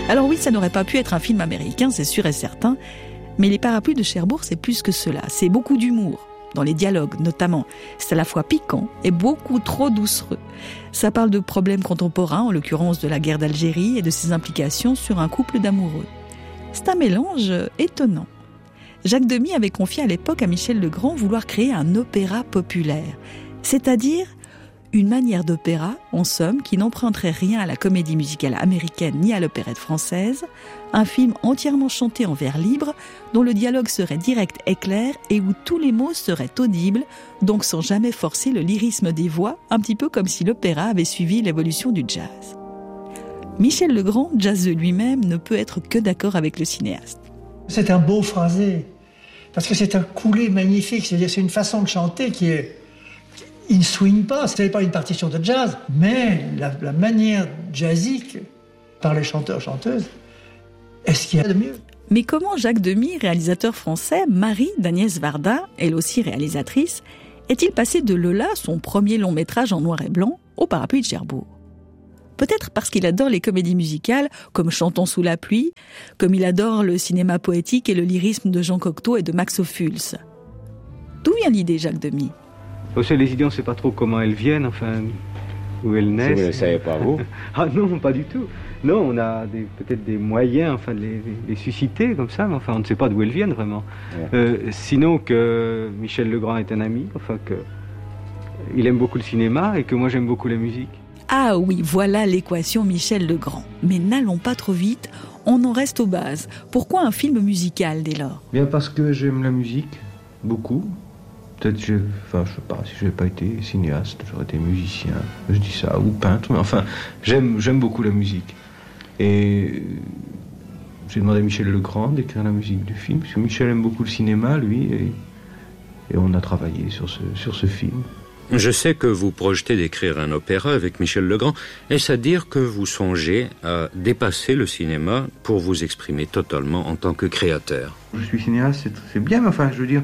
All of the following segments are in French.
Alors oui, ça n'aurait pas pu être un film américain, c'est sûr et certain, mais Les Parapluies de Cherbourg, c'est plus que cela. C'est beaucoup d'humour, dans les dialogues notamment. C'est à la fois piquant et beaucoup trop doucereux. Ça parle de problèmes contemporains, en l'occurrence de la guerre d'Algérie et de ses implications sur un couple d'amoureux. C'est un mélange étonnant. Jacques Demy avait confié à l'époque à Michel Legrand vouloir créer un opéra populaire, c'est-à-dire une manière d'opéra, en somme, qui n'emprunterait rien à la comédie musicale américaine ni à l'opérette française, un film entièrement chanté en vers libre, dont le dialogue serait direct et clair et où tous les mots seraient audibles, donc sans jamais forcer le lyrisme des voix, un petit peu comme si l'opéra avait suivi l'évolution du jazz. Michel Legrand, jazzeux lui-même, ne peut être que d'accord avec le cinéaste. C'est un beau phrasé, parce que c'est un couplet magnifique, c'est-à-dire c'est une façon de chanter qui est... Il ne swing pas, ce n'est pas une partition de jazz, mais la manière jazzique par les chanteurs-chanteuses, est-ce qu'il y a de mieux ? Mais comment Jacques Demy, réalisateur français, mari d'Agnès Varda, elle aussi réalisatrice, est-il passé de Lola, son premier long métrage en noir et blanc, au Parapluie de Cherbourg ? Peut-être parce qu'il adore les comédies musicales, comme Chantons sous la pluie, comme il adore le cinéma poétique et le lyrisme de Jean Cocteau et de Max Ophuls. D'où vient l'idée, Jacques Demy ? Les idées, on ne sait pas trop comment elles viennent, enfin, où elles naissent. Vous ne le savez pas, vous ? Ah non, pas du tout. Non, on a peut-être des moyens, enfin, de les susciter comme ça, mais enfin, on ne sait pas d'où elles viennent vraiment. Ouais. Sinon que Michel Legrand est un ami, enfin, qu'il aime beaucoup le cinéma et que moi j'aime beaucoup la musique. Ah oui, voilà l'équation Michel Legrand. Mais n'allons pas trop vite, on en reste aux bases. Pourquoi un film musical dès lors ? Bien parce que j'aime la musique, beaucoup. Peut-être, je sais pas, si je n'avais pas été cinéaste, j'aurais été musicien, je dis ça, ou peintre, mais enfin, j'aime beaucoup la musique. Et j'ai demandé à Michel Legrand d'écrire la musique du film, parce que Michel aime beaucoup le cinéma, lui, et on a travaillé sur ce film. Je sais que vous projetez d'écrire un opéra avec Michel Legrand. Est-ce à dire que vous songez à dépasser le cinéma pour vous exprimer totalement en tant que créateur ? Je suis cinéaste, c'est bien, mais enfin, je veux dire,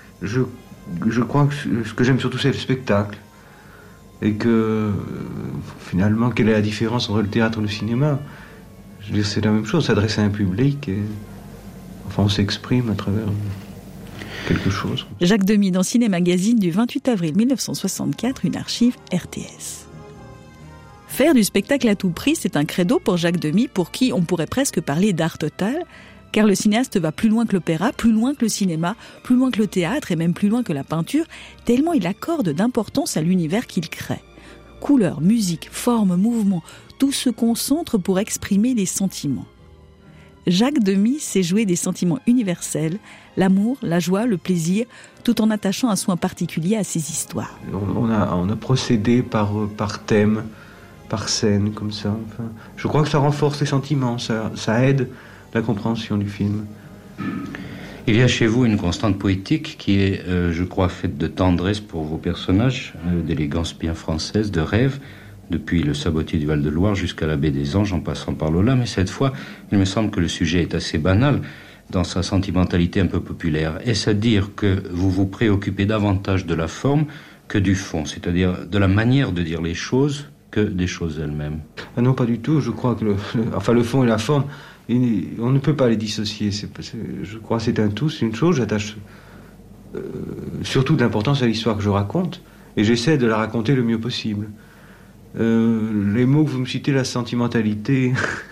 je crois que ce que j'aime surtout, c'est le spectacle. Et que, finalement, quelle est la différence entre le théâtre et le cinéma ? Je veux dire, c'est la même chose, s'adresser à un public, et enfin, on s'exprime à travers quelque chose. Jacques Demy dans Ciné Magazine du 28 avril 1964, une archive RTS. Faire du spectacle à tout prix, c'est un credo pour Jacques Demy, pour qui on pourrait presque parler d'art total, car le cinéaste va plus loin que l'opéra, plus loin que le cinéma, plus loin que le théâtre et même plus loin que la peinture, tellement il accorde d'importance à l'univers qu'il crée. Couleurs, musique, forme, mouvement, tout se concentre pour exprimer des sentiments. Jacques Demy sait jouer des sentiments universels, l'amour, la joie, le plaisir, tout en attachant un soin particulier à ses histoires. On a procédé par thème, par scène, comme ça. Enfin, je crois que ça renforce les sentiments, ça aide la compréhension du film. Il y a chez vous une constante poétique qui est, je crois, faite de tendresse pour vos personnages, d'élégance bien française, de rêve, depuis le sabotier du Val-de-Loire jusqu'à la baie des Anges en passant par Lola. Mais cette fois, il me semble que le sujet est assez banal dans sa sentimentalité un peu populaire. Est-ce à dire que vous vous préoccupez davantage de la forme que du fond, c'est-à-dire de la manière de dire les choses que des choses elles-mêmes ? Ah non, pas du tout. Je crois que le fond et la forme, on ne peut pas les dissocier. Je crois que c'est un tout, c'est une chose. J'attache surtout d'importance à l'histoire que je raconte, et j'essaie de la raconter le mieux possible. Les mots que vous me citez, la sentimentalité,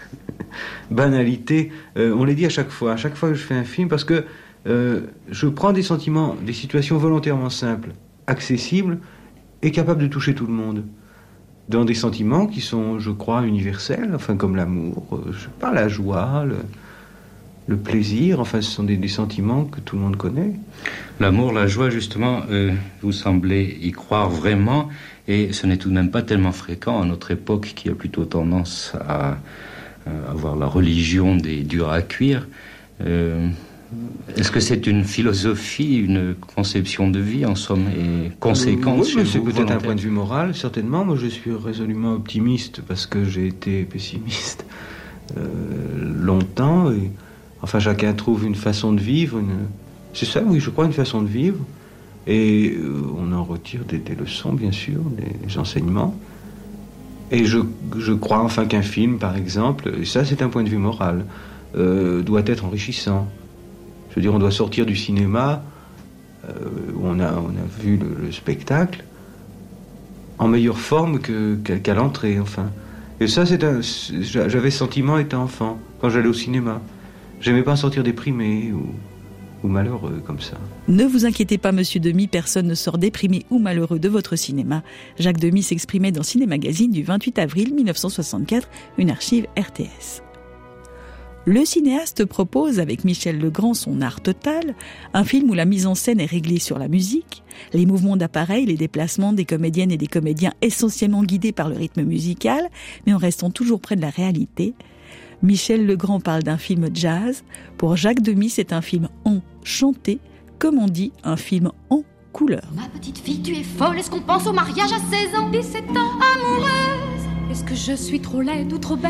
banalité, on les dit à chaque fois que je fais un film, parce que je prends des sentiments, des situations volontairement simples, accessibles et capables de toucher tout le monde, dans des sentiments qui sont, je crois, universels, enfin comme l'amour, je sais pas, la joie, le plaisir, enfin ce sont des sentiments que tout le monde connaît. L'amour, la joie, justement, vous semblez y croire vraiment, et ce n'est tout de même pas tellement fréquent à notre époque qui a plutôt tendance à avoir la religion des durs à cuire. Est-ce que c'est une philosophie, une conception de vie en somme, et conséquente oui, c'est peut-être un point de vue moral, certainement. Moi je suis résolument optimiste parce que j'ai été pessimiste longtemps, et enfin chacun trouve une façon de vivre, c'est ça, oui, je crois, une façon de vivre, et on en retire des leçons, bien sûr, des enseignements, Et je crois enfin qu'un film, par exemple, et ça c'est un point de vue moral, doit être enrichissant. Je veux dire, on doit sortir du cinéma, où on a vu le spectacle, en meilleure forme qu'à l'entrée, enfin. Et ça, j'avais ce sentiment étant enfant, quand j'allais au cinéma. J'aimais pas en sortir déprimé ou malheureux comme ça. Ne vous inquiétez pas, monsieur Demy, personne ne sort déprimé ou malheureux de votre cinéma. Jacques Demy s'exprimait dans Ciné Magazine du 28 avril 1964, une archive RTS. Le cinéaste propose, avec Michel Legrand, son art total, un film où la mise en scène est réglée sur la musique, les mouvements d'appareil, les déplacements des comédiennes et des comédiens essentiellement guidés par le rythme musical, mais en restant toujours près de la réalité. Michel Legrand parle d'un film jazz. Pour Jacques Demy, c'est un film enchanté, comme on dit, un film en couleur. Ma petite fille, tu es folle, est-ce qu'on pense au mariage à 16 ans, 17 ans, amoureuse? Est-ce que je suis trop laide ou trop belle?